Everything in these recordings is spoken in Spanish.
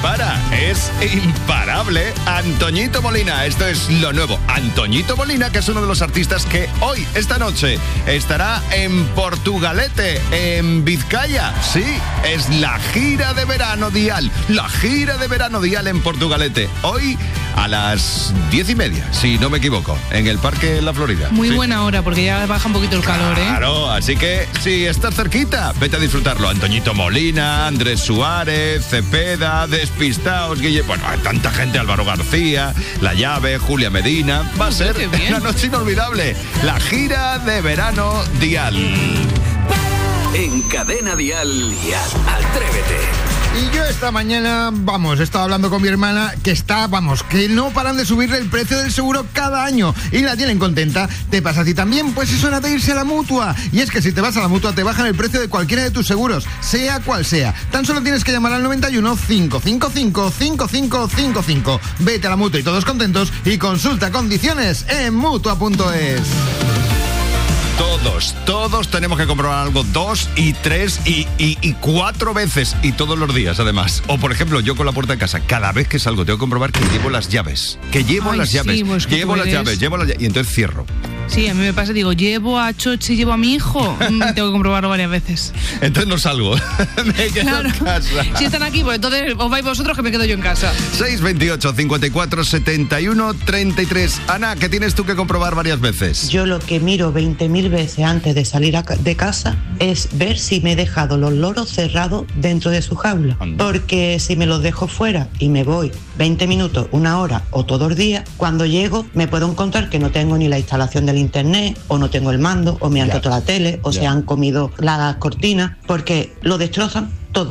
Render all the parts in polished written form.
para, es imparable. Antoñito Molina, esto es lo nuevo. Antoñito Molina, que es uno de los artistas que hoy, esta noche, estará en Portugalete, en Vizcaya. Sí, es la gira de verano Dial. La gira de verano Dial en Portugalete. Hoy a las 10:30, si no me equivoco, en el Parque La Florida. Muy buena hora, porque ya baja un poquito el calor, ¿eh? Claro, así que si estás cerquita, vete a disfrutarlo. Antoñito Molina, Andrés Suárez, Cepeda, Despistaos, bueno, hay tanta gente, Álvaro García, La Llave, Julia Medina. Va a ser una noche inolvidable. La gira de verano Dial. En Cadena Dial, Atrévete. Y yo esta mañana, estaba hablando con mi hermana que no paran de subirle el precio del seguro cada año y la tienen contenta. ¿Te pasa a ti también? Pues es hora de irse a la Mutua. Y es que si te vas a la Mutua te bajan el precio de cualquiera de tus seguros, sea cual sea. Tan solo tienes que llamar al 91 555 5555. Vete a la Mutua y todos contentos y consulta condiciones en Mutua.es. Todos tenemos que comprobar algo 2 y 3 y 4 veces y todos los días además. O por ejemplo, yo con la puerta de casa, cada vez que salgo tengo que comprobar que llevo las llaves. Y entonces cierro. Sí, a mí me pasa, digo, llevo a Chochi, llevo a mi hijo, tengo que comprobarlo varias veces. Entonces no salgo, me quedo en casa. Si están aquí, pues entonces os vais vosotros, que me quedo yo en casa. 628 54 71 33. Ana, ¿qué tienes tú que comprobar varias veces? Yo lo que miro 20.000 veces antes de salir de casa es ver si me he dejado los loros cerrados dentro de su jaula. Porque si me los dejo fuera y me voy 20 minutos, una hora o todo el día, cuando llego me puedo encontrar que no tengo ni la instalación del internet, o no tengo el mando, o me han roto la tele, o se han comido las cortinas, porque lo destrozan todo.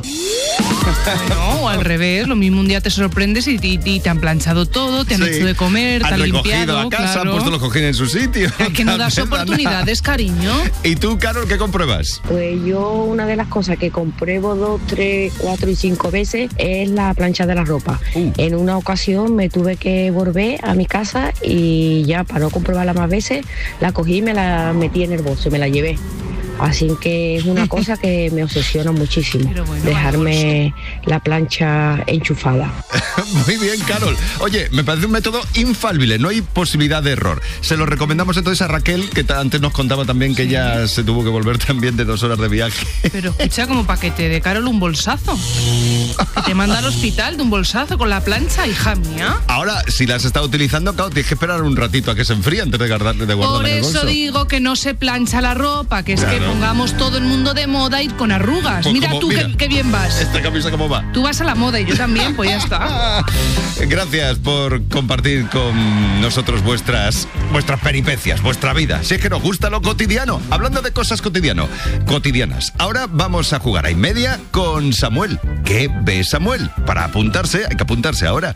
No, o al revés, lo mismo un día te sorprendes y te han planchado todo, te han hecho de comer, te han limpiado. Han recogido a casa, han puesto los cojines en su sitio. Es que no das oportunidades, cariño. ¿Y tú, Carol, qué compruebas? Pues yo una de las cosas que compruebo 2, 3, 4 y 5 veces es la plancha de la ropa. En una ocasión me tuve que volver a mi casa y ya para no comprobarla más veces, la cogí y me la metí en el bolso y me la llevé. Así que es una cosa que me obsesiona muchísimo, dejarme la plancha enchufada. Muy bien, Carol. Oye, me parece un método infalible, no hay posibilidad de error. Se lo recomendamos entonces a Raquel, que antes nos contaba también que ella se tuvo que volver también de 2 horas de viaje. Pero escucha, como paquete de Carol, un bolsazo. Que te manda al hospital de un bolsazo con la plancha, hija mía. Ahora, si la has estado utilizando, claro, tienes que esperar un ratito a que se enfríe antes de guardarla en el bolso. Por eso digo que no se plancha la ropa, que es que pongamos todo el mundo de moda y con arrugas. Pues mira tú qué bien vas. Esta camisa cómo va. Tú vas a la moda y yo también, pues ya está. Gracias por compartir con nosotros vuestras peripecias, vuestra vida. Si es que nos gusta lo cotidiano. Hablando de cosas cotidianas. Ahora vamos a jugar a y media con Samuel. ¿Qué ve Samuel? Para apuntarse, hay que apuntarse ahora.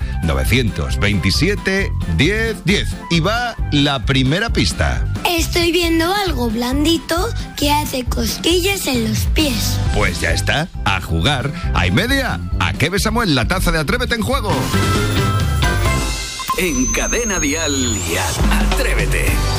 927 10 10. Y va la primera pista. Estoy viendo algo blandito que hace cosquillas en los pies. Pues ya está, a jugar a y media. ¿A qué ve Samuel? La taza de Atrévete en juego. En Cadena Dial, Atrévete.